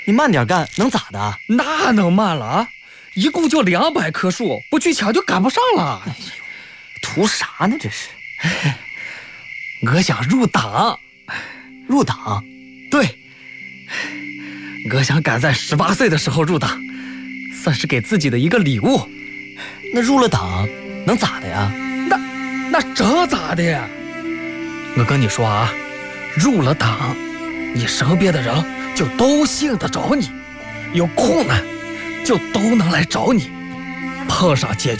你慢点干，能咋的？ 那能慢了啊？一共就200棵树，不去抢就赶不上了。 哎呦，图啥呢这是？ 我想入党。 入党？ 对，我想赶在18岁的时候入党，算是给自己的一个礼物。 那入了党能咋的呀？ 那这咋的呀？我跟你说啊，入了党，你身边的人就都信得着你，有困难就都能来找你，碰上解决